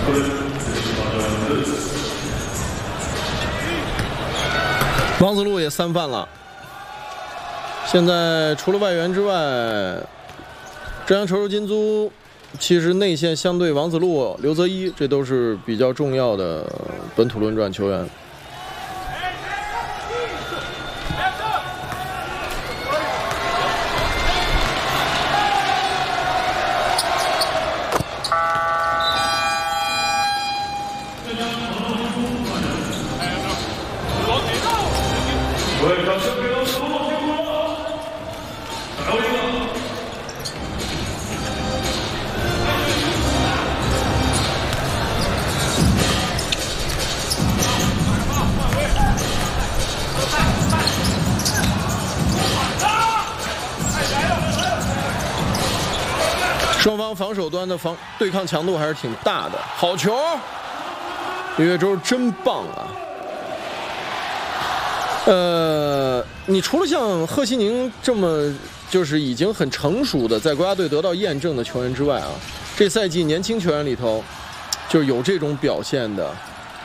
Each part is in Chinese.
王子路也3犯了。现在除了外援之外，浙江稠州金租其实内线相对王子路、刘泽一，这都是比较重要的本土轮转球员。双方防守端的对抗强度还是挺大的。好球，李月洲真棒啊！你除了像贺西宁这么就是已经很成熟的在国家队得到验证的球员之外啊，这赛季年轻球员里头就是有这种表现的，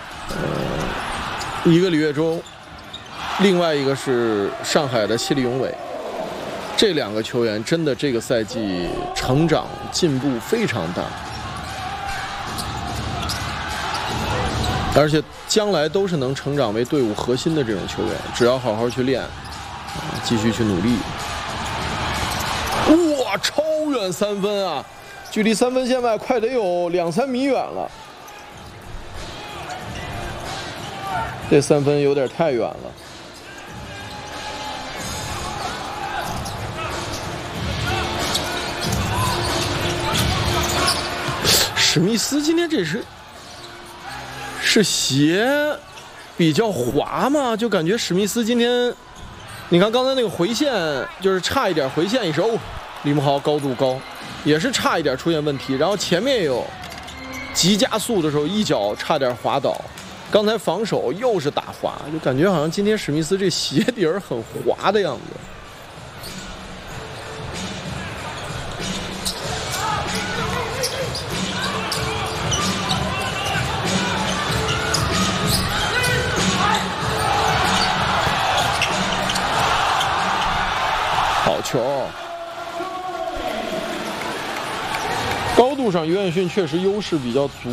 一个李月洲，另外一个是上海的谢立永伟。这2个球员真的这个赛季成长进步非常大，而且将来都是能成长为队伍核心的这种球员，只要好好去练，继续去努力。哇，超远3分啊！距离3分线外快得有2-3米远了，这3分有点太远了。史密斯今天这是鞋比较滑吗？就感觉史密斯今天，你看刚才那个回线就是差一点回线一时，李慕豪高度高，也是差一点出现问题。然后前面也有急加速的时候一脚差点滑倒，刚才防守又是打滑，就感觉好像今天史密斯这鞋底儿很滑的样子。好球！高度上，于彦逊确实优势比较足。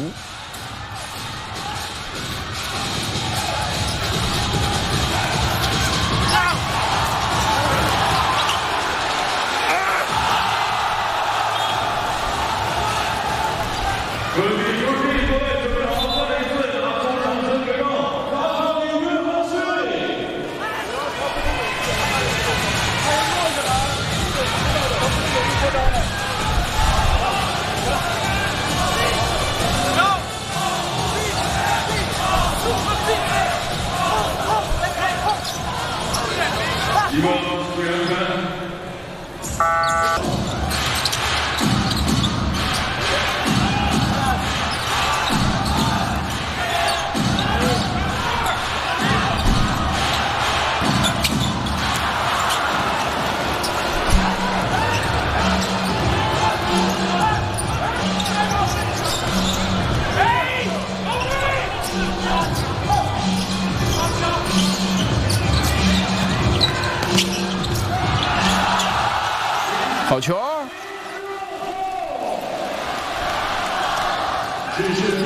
好球！